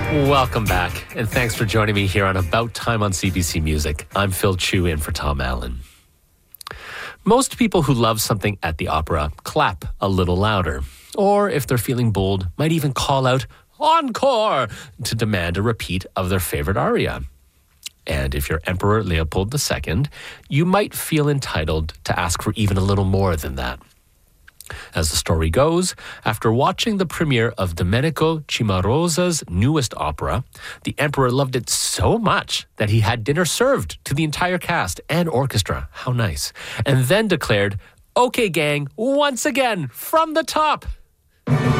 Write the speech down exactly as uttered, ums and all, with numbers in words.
Welcome back, and thanks for joining me here on About Time on C B C Music. I'm Phil Chu in for Tom Allen. Most people who love something at the opera clap a little louder, or if they're feeling bold, might even call out "Encore!" to demand a repeat of their favorite aria. And if you're Emperor Leopold the Second, you might feel entitled to ask for even a little more than that. As the story goes, after watching the premiere of Domenico Cimarosa's newest opera, the emperor loved it so much that he had dinner served to the entire cast and orchestra. How nice. And then declared, "Okay, gang, once again, from the top."